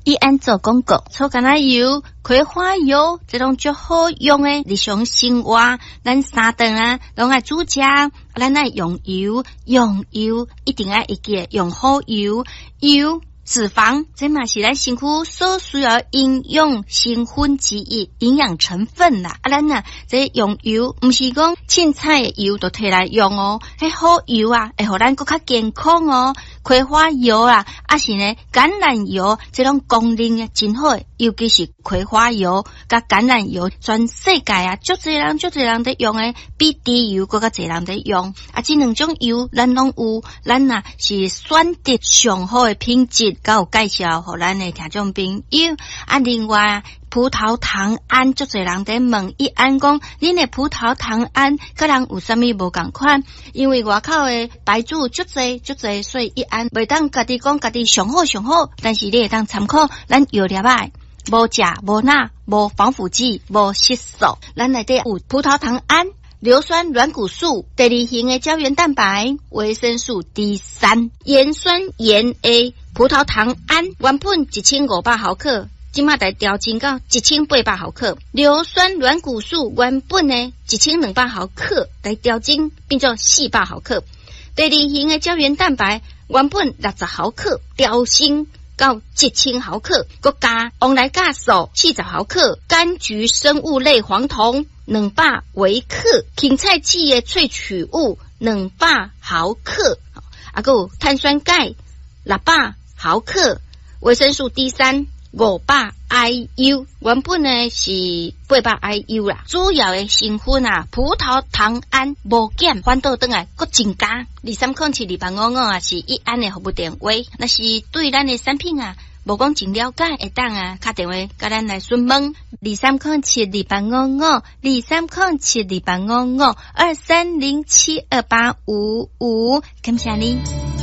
伊安做广告，草橄榄油、葵花油这种最好用的日常生活，咱三顿啊，拢爱煮食，咱爱用油一定爱会记用好油，脂肪这嘛是咱身躯所需要营养成分之一，营养成分啦。咱啊，这用油，唔是讲凊彩的油都摕来用哦，迄好油啊，会互咱更较健康哦。葵花油啊，是呢橄榄油，这种功能啊真好的，尤其是葵花油甲橄榄油，全世界啊，足侪人在用的，比猪油更较侪人在用。这两种油咱拢有，咱啊是选择上好的品质。甲有介绍互咱的听众朋友另外葡萄糖胺足侪人在问伊安讲恁的葡萄糖胺甲人有啥物无共款，因为外口的牌子足侪，所以伊安袂当家己讲家己上好，但是你会当参考咱药粒啊，无钾无钠无防腐剂无色素，咱内底有葡萄糖胺、硫酸软骨素、第二型的胶原蛋白、维生素 D3、盐酸盐 A、葡萄糖胺原本1500毫克，今嘛来调整到1800毫克；硫酸软骨素原本呢1200毫克来调整变做400毫克。第二型的胶原蛋白原本60毫克调升到1000毫克，佮加往来酵素40毫克，柑橘生物类黄酮200微克，芹菜籽的萃取物200毫克，还有碳酸钙600毫克，维生素 D3 500 IU， 原本呢是800 IU 啦。主要的成分啊，葡萄糖胺无减，反倒转来佫增加。23072855啊，是一安的服务电话。那是对咱的产品啊，无讲真了解，会当啊打电话甲咱来询问。23072855，23072855，23072855，感谢你。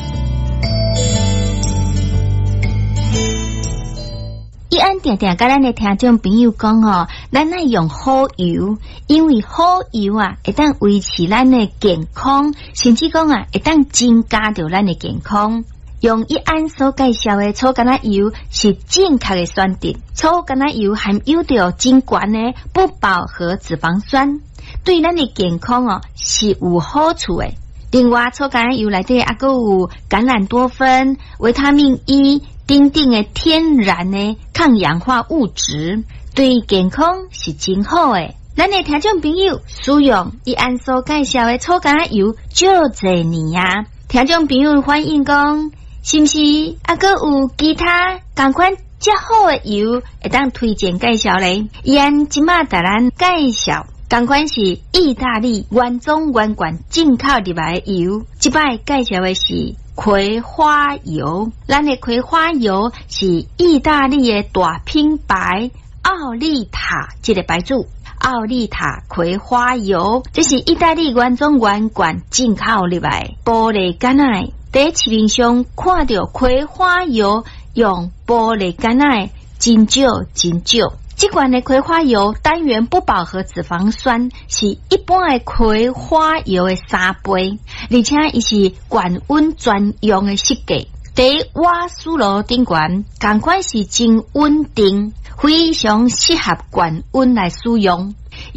伊安定定甲咱的听众朋友讲哦，咱爱用好油，因为好油啊，会当维持咱的健康，甚至讲啊，会当增加着咱的健康。用伊安所介绍的草橄榄油是正确的选择。草橄榄油含有着真悬的不饱和脂肪酸，对咱的健康哦是有好处的。另外，草橄榄油内底也佫有橄榄多酚、维他命 E。等等的天然的抗氧化物质，对健康是真好的。咱的听众朋友使用伊安所介绍的草橄榄油足侪年啊，听众朋友反映讲，是不是还佫有其他同款较好的油会当推荐介绍咧？伊安即马甲咱介绍。同款是意大利原装原罐进口入来的油，即摆介绍的是葵花油。咱的葵花油是意大利的大品牌奥利塔这个牌子，奥利塔葵花油，这是意大利原装原罐进口入来玻璃橄榄。在市面上看到葵花油用玻璃橄榄真少。这款的葵花油单元不饱和脂肪酸是一般的葵花油的3倍，而且伊是高温专用的设计，在瓦斯炉顶悬，同款是真稳定，非常适合高温来使用。